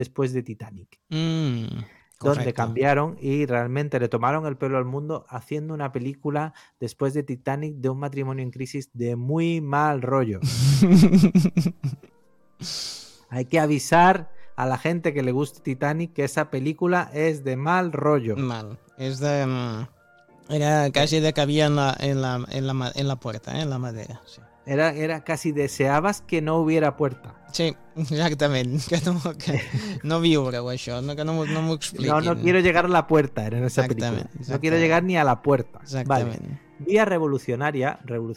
después de Titanic, donde Correcto. cambiaron y realmente le tomaron el pelo al mundo haciendo una película después de Titanic de un matrimonio en crisis de muy mal rollo. Hay que avisar a la gente que le guste Titanic que esa película es de mal rollo. Mal. Es de... Era casi de que había en la puerta, en la madera. Sí. Era casi deseabas que no hubiera puerta. Sí, exactament. Que no viure-ho, això, no, que no m'ho expliquin. No quiero llegar a la puerta en esa película. No quiero llegar ni a la puerta. Vale. Vía revolucionaria,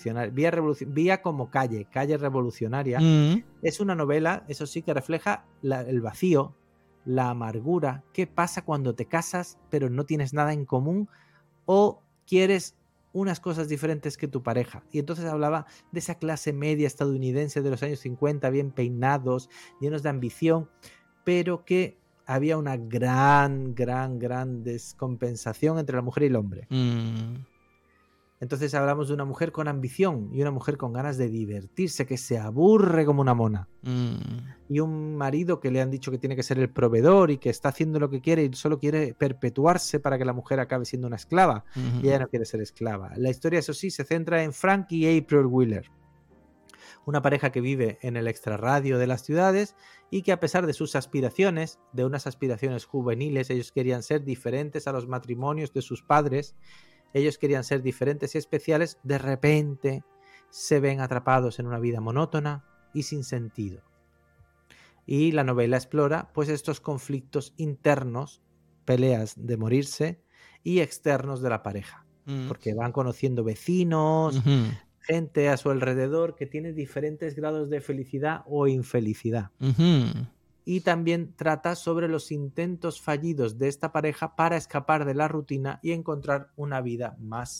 vía como calle revolucionaria, es una novela, eso sí, que refleja el vacío, la amargura, qué pasa cuando te casas pero no tienes nada en común o quieres unas cosas diferentes que tu pareja. Y entonces hablaba de esa clase media estadounidense de los años 50, bien peinados, llenos de ambición, pero que había una gran descompensación entre la mujer y el hombre. Entonces hablamos de una mujer con ambición y una mujer con ganas de divertirse, que se aburre como una mona. Y un marido que le han dicho que tiene que ser el proveedor y que está haciendo lo que quiere y solo quiere perpetuarse para que la mujer acabe siendo una esclava. Y ella no quiere ser esclava. La historia, eso sí, se centra en Frank y April Wheeler, una pareja que vive en el extrarradio de las ciudades y que, a pesar de sus aspiraciones, de unas aspiraciones juveniles, ellos querían ser diferentes a los matrimonios de sus padres. Ellos querían ser diferentes y especiales, de repente se ven atrapados en una vida monótona y sin sentido. Y la novela explora pues estos conflictos internos, peleas de morirse, y externos de la pareja, porque van conociendo vecinos, gente a su alrededor que tiene diferentes grados de felicidad o infelicidad. Y también trata sobre los intentos fallidos de esta pareja para escapar de la rutina y encontrar una vida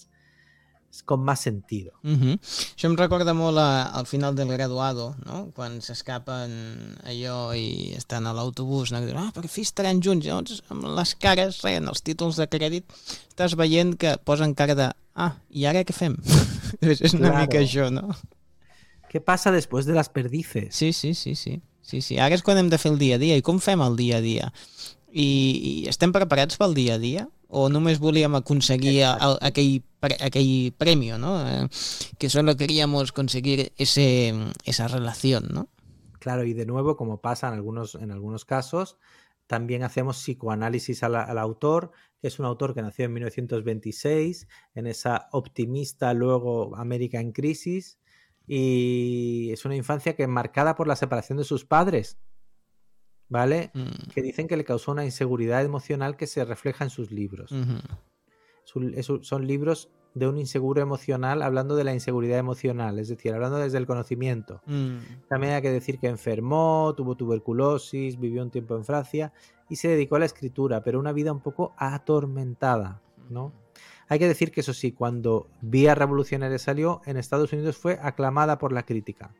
con más sentido. Això em recorda molt al final del Graduado, no? Quan s'escapen allò i estan a l'autobús, no? I diuen, per fi estaran junts. Llavors, amb les cares, en els títols de crèdit, estàs veient que posen cara de i ara què fem? És una mica això, no? Què passa després de les perdices? Sí. Ara és quan hem de fer el dia a dia. I com fem el dia a dia? I estem preparats pel dia a dia? O només volíem aconseguir aquell premio, ¿no? Que solo queríamos conseguir esa relación, ¿no? Claro, y de nuevo, como pasa en algunos casos, también hacemos psicoanálisis al autor, que es un autor que nació en 1926, en esa optimista luego América en crisis, y es una infancia que es marcada por la separación de sus padres, ¿vale? Que dicen que le causó una inseguridad emocional que se refleja en sus libros. Son libros de un inseguro emocional, hablando de la inseguridad emocional, es decir, hablando desde el conocimiento. También hay que decir que enfermó, tuvo tuberculosis, vivió un tiempo en Francia y se dedicó a la escritura, pero una vida un poco atormentada, ¿no? Hay que decir que eso sí, cuando Vía Revolucionaria salió, en Estados Unidos fue aclamada por la crítica.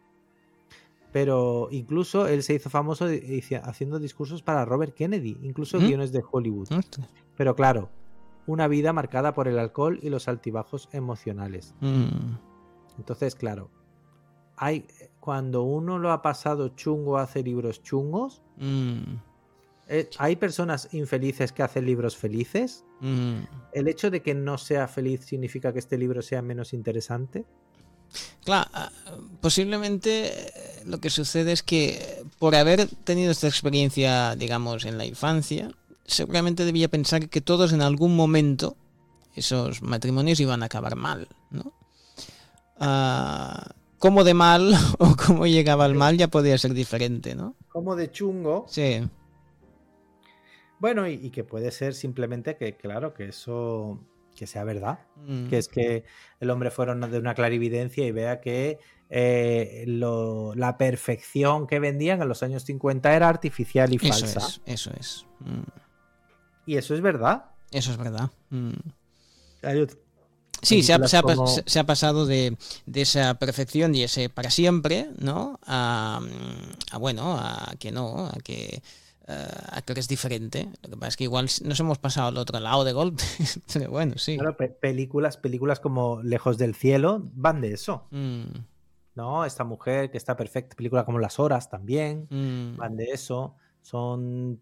Pero incluso él se hizo famoso haciendo discursos para Robert Kennedy, incluso guiones de Hollywood. Pero claro, una vida marcada por el alcohol y los altibajos emocionales. Entonces, claro, cuando uno lo ha pasado chungo, hace libros chungos. ¿Hay personas infelices que hacen libros felices? ¿El hecho de que no sea feliz significa que este libro sea menos interesante? Claro, posiblemente lo que sucede es que por haber tenido esta experiencia, digamos, en la infancia, seguramente debía pensar que todos en algún momento esos matrimonios iban a acabar mal, ¿no? Cómo de mal o cómo llegaba al mal ya podía ser diferente, ¿no? Como de chungo. Sí. Bueno, y que puede ser simplemente que, claro, que eso... que sea verdad, que es que el hombre fuera de una clarividencia y vea que la perfección que vendían en los años 50 era artificial y falsa. Eso es. Y eso es verdad. Eso es verdad. Sí, se ha pasado de esa perfección y ese para siempre, ¿no? A que es diferente. Lo que pasa es que igual nos hemos pasado al otro lado de golpe. Pero bueno, sí. Claro, películas como Lejos del cielo van de eso. ¿No? Esta mujer que está perfecta, película como Las horas también van de eso. Son